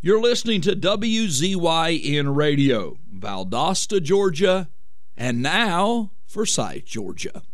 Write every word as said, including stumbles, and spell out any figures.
You're listening to W Z Y N Radio, Valdosta, Georgia, and now Forsyth, Georgia.